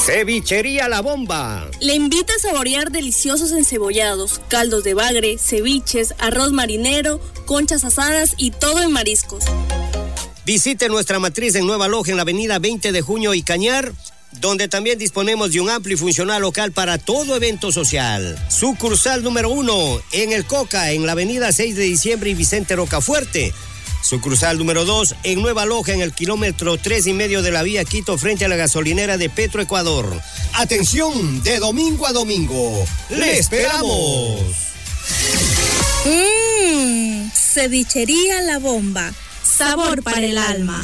Cevichería La Bomba le invita a saborear deliciosos encebollados, caldos de bagre, ceviches, arroz marinero, conchas asadas y todo en mariscos. Visite nuestra matriz en Nueva Loja en la avenida 20 de Junio y Cañar, donde también disponemos de un amplio y funcional local para todo evento social. Sucursal número 1 en El Coca, en la avenida 6 de diciembre y Vicente Rocafuerte. Sucursal número 2 en Nueva Loja, en el kilómetro 3,5 de la vía Quito, frente a la gasolinera de Petroecuador. Atención, de domingo a domingo, ¡le esperamos! Cevichería La Bomba, sabor para el alma.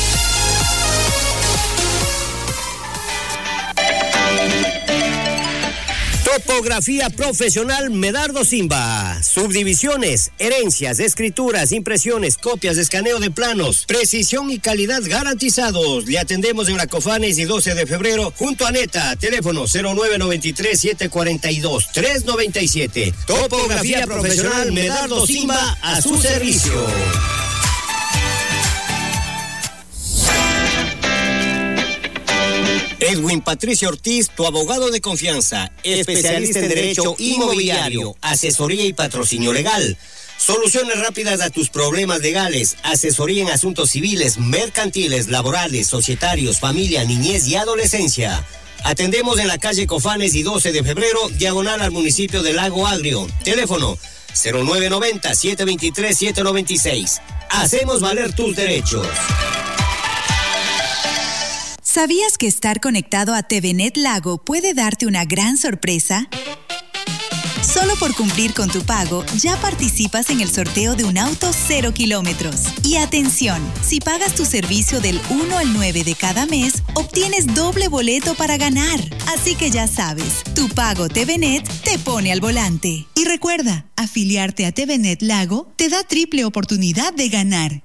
Topografía profesional Medardo Simba. Subdivisiones, herencias, escrituras, impresiones, copias, escaneo de planos, precisión y calidad garantizados. Le atendemos en la Cofanes y 12 de febrero junto a Neta. Teléfono 0993-742-397. Topografía profesional Medardo Simba, a su servicio. Edwin Patricio Ortiz, tu abogado de confianza, especialista en derecho inmobiliario, asesoría y patrocinio legal. Soluciones rápidas a tus problemas legales, asesoría en asuntos civiles, mercantiles, laborales, societarios, familia, niñez y adolescencia. Atendemos en la calle Cofanes y 12 de febrero, diagonal al municipio de Lago Agrio. Teléfono 0990-723-796. Hacemos valer tus derechos. ¿Sabías que estar conectado a TVNet Lago puede darte una gran sorpresa? Solo por cumplir con tu pago, ya participas en el sorteo de un auto 0 kilómetros. Y atención, si pagas tu servicio del 1 al 9 de cada mes, obtienes doble boleto para ganar. Así que ya sabes, tu pago TVNet te pone al volante. Y recuerda, afiliarte a TVNet Lago te da triple oportunidad de ganar.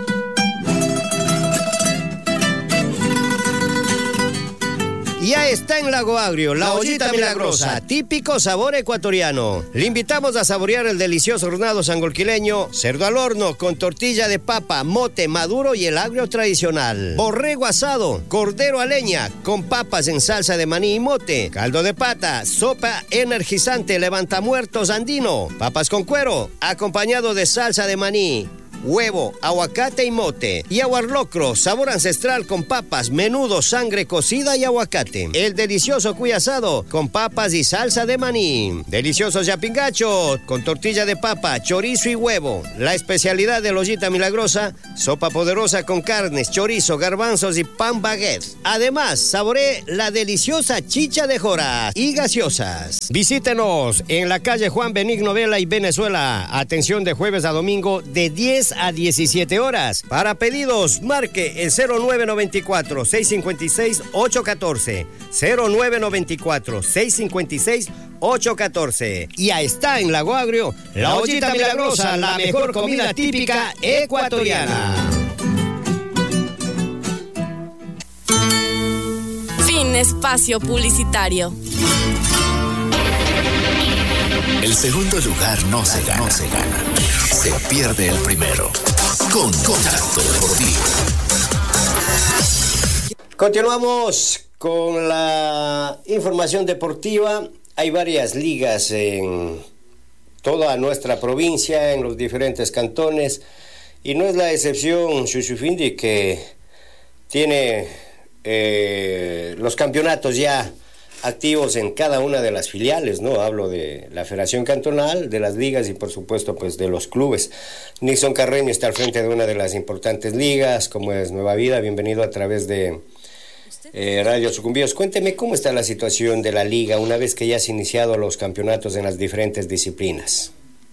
Ya está en Lago Agrio, la ollita milagrosa, típico sabor ecuatoriano. Le invitamos a saborear el delicioso hornado sangolquileño, cerdo al horno con tortilla de papa, mote maduro y el agrio tradicional. Borrego asado, cordero a leña con papas en salsa de maní y mote, caldo de pata, sopa energizante levantamuertos andino, papas con cuero, acompañado de salsa de maní, huevo, aguacate y mote. Y aguarlocro, sabor ancestral con papas, menudo, sangre cocida y aguacate. El delicioso cuy asado con papas y salsa de maní. Deliciosos yapingachos con tortilla de papa, chorizo y huevo. La especialidad de la ollita milagrosa, sopa poderosa con carnes, chorizo, garbanzos y pan baguette. Además, saboree la deliciosa chicha de jora y gaseosas. Visítenos en la calle Juan Benigno Vela y Venezuela. Atención de jueves a domingo de 10 a 17 horas. Para pedidos, marque el 0994-656-814. 0994-656-814. Y ahí está en Lago Agrio, la ollita milagrosa, la mejor comida típica ecuatoriana. Fin espacio publicitario. El segundo lugar no se gana. Se pierde el primero. Contacto Deportivo. Continuamos con la información deportiva. Hay varias ligas en toda nuestra provincia, en los diferentes cantones, y no es la excepción Xuxufindi, que tiene los campeonatos ya activos en cada una de las filiales, ¿no? Hablo de la Federación Cantonal, de las ligas y por supuesto pues de los clubes. Nixon Carreño está al frente de una de las importantes ligas, como es Nueva Vida. Bienvenido a través de Radio Sucumbíos. Cuénteme cómo está la situación de la liga una vez que ya se han iniciado los campeonatos en las diferentes disciplinas.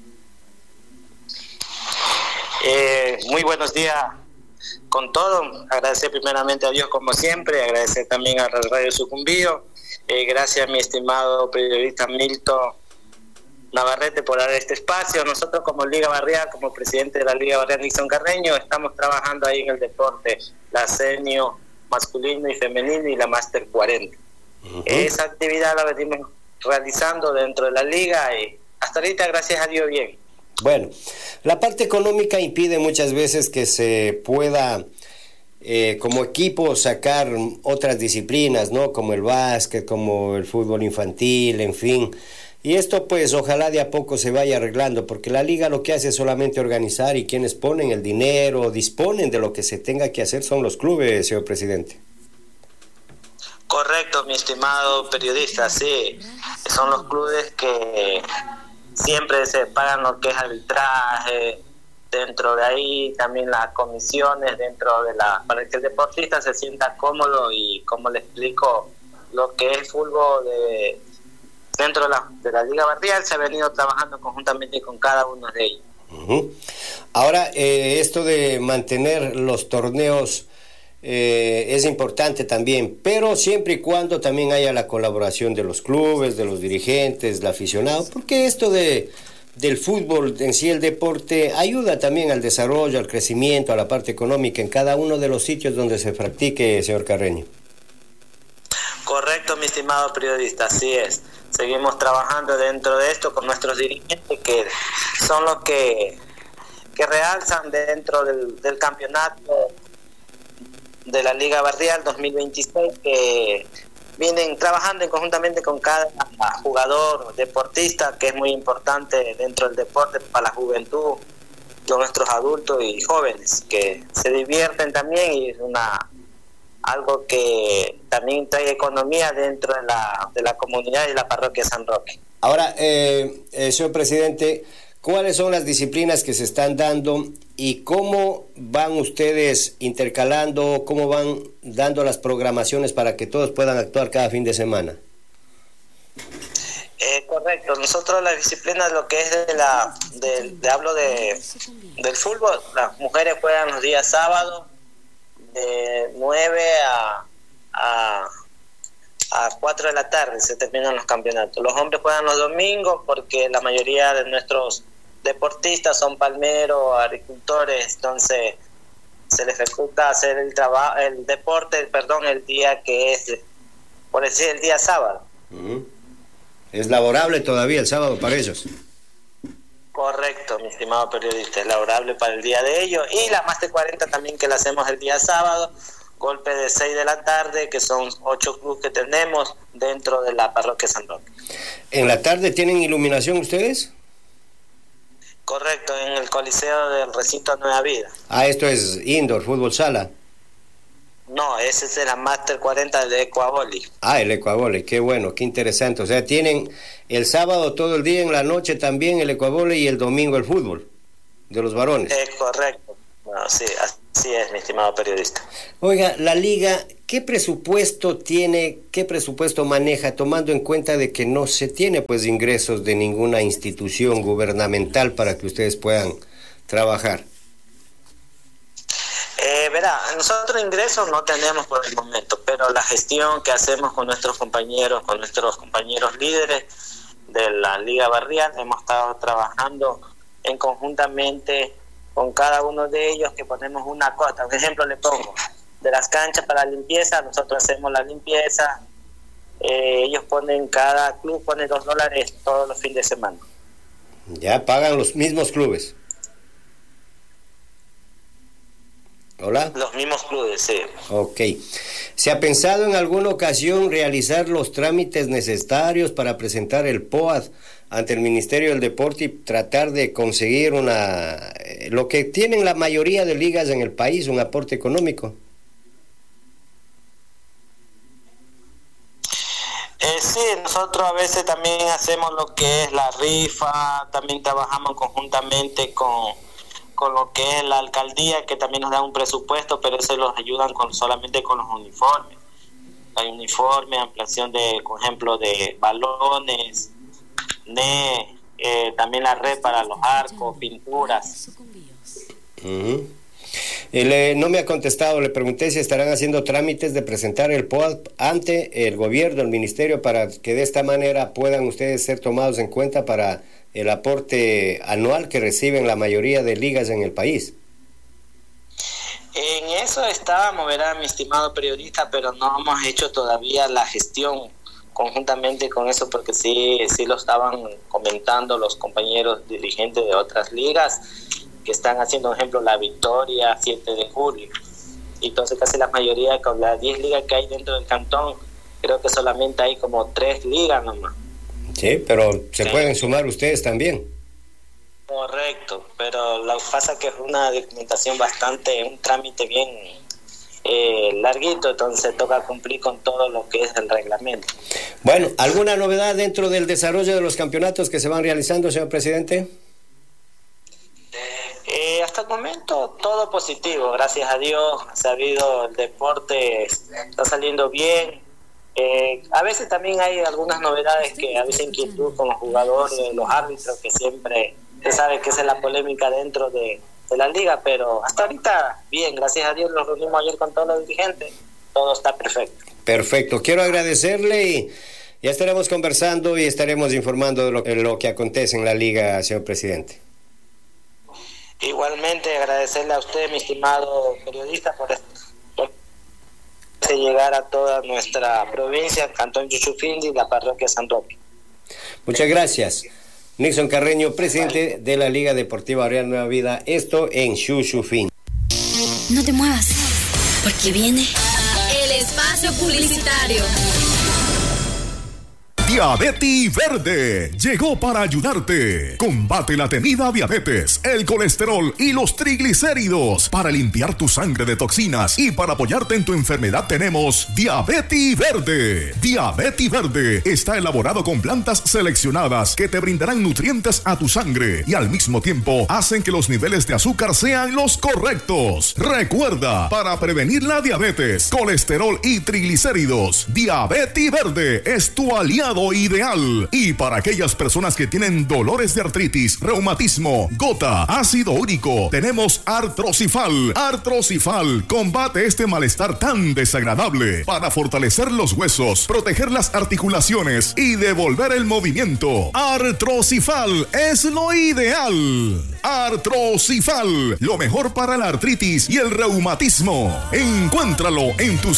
Muy buenos días con todo. Agradecer primeramente a Dios como siempre, agradecer también a Radio Sucumbíos. Gracias a mi estimado periodista Milton Navarrete por dar este espacio. Nosotros como Liga Barrial, como presidente de la Liga Barrial Nixon Carreño, estamos trabajando ahí en el deporte, la senior masculino y femenino y la Master 40. Esa actividad la venimos realizando dentro de la liga y hasta ahorita, gracias a Dios, bien. Bueno, la parte económica impide muchas veces que se pueda como equipo sacar otras disciplinas, ¿no? Como el básquet, como el fútbol infantil, en fin. Y esto pues ojalá de a poco se vaya arreglando, porque la liga lo que hace es solamente organizar, y quienes ponen el dinero, disponen de lo que se tenga que hacer son los clubes, señor presidente. Correcto, mi estimado periodista, sí, son los clubes que siempre se pagan lo que es arbitraje, dentro de ahí también las comisiones, para que el deportista se sienta cómodo, y como le explico, lo que es fútbol dentro de la Liga Barrial se ha venido trabajando conjuntamente con cada uno de ellos. Uh-huh. Ahora, esto de mantener los torneos es importante también, pero siempre y cuando también haya la colaboración de los clubes, de los dirigentes, del aficionado, porque esto del fútbol en sí, el deporte, ayuda también al desarrollo, al crecimiento, a la parte económica en cada uno de los sitios donde se practique, señor Carreño. Correcto, mi estimado periodista, así es. Seguimos trabajando dentro de esto con nuestros dirigentes, que son los que realzan dentro del campeonato de la Liga Barrial 2026, que vienen trabajando conjuntamente con cada jugador, deportista, que es muy importante dentro del deporte para la juventud, con nuestros adultos y jóvenes, que se divierten también, y es algo que también trae economía dentro de la comunidad y la parroquia San Roque. Ahora, señor presidente, ¿cuáles son las disciplinas que se están dando y cómo van ustedes intercalando, cómo van dando las programaciones para que todos puedan actuar cada fin de semana? Correcto, nosotros las disciplinas, lo que es hablo del fútbol, las mujeres juegan los días sábados de 9 a 4 de la tarde, se terminan los campeonatos. Los hombres juegan los domingos porque la mayoría de nuestros deportistas son palmeros, agricultores, entonces se les ejecuta hacer el deporte, el día que es, por decir, el día sábado. Uh-huh. ¿Es laborable todavía el sábado para ellos? Correcto, mi estimado periodista, es laborable para el día de ellos. Y la Master 40 también, que la hacemos el día sábado, golpe de 6 de la tarde, que son 8 clubes que tenemos dentro de la parroquia San Roque. ¿En la tarde tienen iluminación ustedes? Correcto, en el Coliseo del Recinto Nueva Vida. Ah, esto es indoor, fútbol sala. No, ese es de la Master 40 de Ecuavoli. Ah, el Ecuavoli, qué bueno, qué interesante. O sea, tienen el sábado todo el día, en la noche también el Ecuavoli, y el domingo el fútbol de los varones. Es correcto. Bueno, sí, así es, mi estimado periodista. Oiga, la liga, ¿qué presupuesto tiene, qué presupuesto maneja, tomando en cuenta de que no se tiene pues ingresos de ninguna institución gubernamental para que ustedes puedan trabajar? Verá, nosotros ingresos no tenemos por el momento, pero la gestión que hacemos con nuestros compañeros líderes de la Liga Barrial, hemos estado trabajando conjuntamente con cada uno de ellos, que ponemos una cuota. Por ejemplo, le pongo, de las canchas para limpieza, nosotros hacemos la limpieza, ellos cada club pone $2 todos los fines de semana. Ya pagan los mismos clubes. ¿Hola? Los mismos clubes, sí. Ok. ¿Se ha pensado en alguna ocasión realizar los trámites necesarios para presentar el POAD ante el Ministerio del Deporte y tratar de conseguir lo que tienen la mayoría de ligas en el país, un aporte económico? Sí, nosotros a veces también hacemos lo que es la rifa, también trabajamos conjuntamente con lo que es la alcaldía, que también nos da un presupuesto, pero eso los ayudan solamente con los uniformes. Hay uniformes, ampliación por ejemplo, de balones, también la red para los arcos, pinturas. Uh-huh. No me ha contestado, le pregunté si estarán haciendo trámites de presentar el POAD ante el gobierno, el ministerio, para que de esta manera puedan ustedes ser tomados en cuenta para el aporte anual que reciben la mayoría de ligas en el país. En eso estábamos, ¿verdad, mi estimado periodista? Pero no hemos hecho todavía la gestión conjuntamente con eso, porque sí lo estaban comentando los compañeros dirigentes de otras ligas que están haciendo, por ejemplo, la Victoria 7 de julio. y entonces casi la mayoría, con las 10 ligas que hay dentro del cantón, creo que solamente hay como 3 ligas nomás. Sí, pero se pueden sumar ustedes también. Correcto, pero lo que pasa es que es una documentación un trámite bien larguito, entonces toca cumplir con todo lo que es el reglamento. Bueno, ¿alguna novedad dentro del desarrollo de los campeonatos que se van realizando, señor presidente? Hasta el momento todo positivo, gracias a Dios. El deporte está saliendo bien. A veces también hay algunas novedades que a veces inquietud con los jugadores, los árbitros, que siempre se sabe que esa es la polémica dentro de la liga, pero hasta ahorita bien, gracias a Dios. Nos reunimos ayer con todos los dirigentes, todo está perfecto. Perfecto, quiero agradecerle y ya estaremos conversando y estaremos informando de lo que acontece en la liga, señor presidente. Igualmente agradecerle a usted, mi estimado periodista, por llegar a toda nuestra provincia, Cantón Chuchufindi y la parroquia San Roque. Muchas gracias. Nixon Carreño, presidente de la Liga Deportiva Real Nueva Vida, esto en Chuchufindi. No te muevas, porque viene el espacio publicitario. Diabetes Verde llegó para ayudarte. Combate la temida diabetes, el colesterol y los triglicéridos. Para limpiar tu sangre de toxinas y para apoyarte en tu enfermedad tenemos Diabetes Verde. Diabetes Verde está elaborado con plantas seleccionadas que te brindarán nutrientes a tu sangre y al mismo tiempo hacen que los niveles de azúcar sean los correctos. Recuerda, para prevenir la diabetes, colesterol y triglicéridos, Diabetes Verde es tu aliado ideal. Y para aquellas personas que tienen dolores de artritis, reumatismo, gota, ácido úrico, tenemos Artrosifal. Artrosifal combate este malestar tan desagradable para fortalecer los huesos, proteger las articulaciones y devolver el movimiento. Artrosifal es lo ideal. Artrosifal, lo mejor para la artritis y el reumatismo. Encuéntralo en tus